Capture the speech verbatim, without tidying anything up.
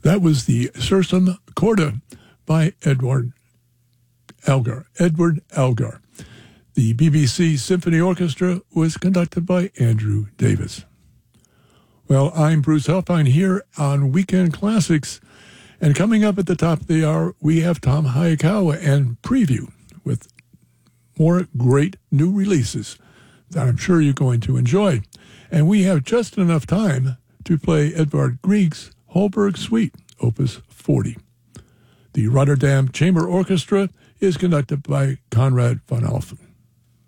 That was the Sursum Corda by Edward Elgar. Edward Elgar. The B B C Symphony Orchestra was conducted by Andrew Davis. Well, I'm Bruce Helfine here on Weekend Classics, and coming up at the top of the hour, we have Tom Hayakawa and Preview with more great new releases that I'm sure you're going to enjoy. And we have just enough time to play Edvard Grieg's Holberg Suite, Opus forty. The Rotterdam Chamber Orchestra is conducted by Conrad van Alphen.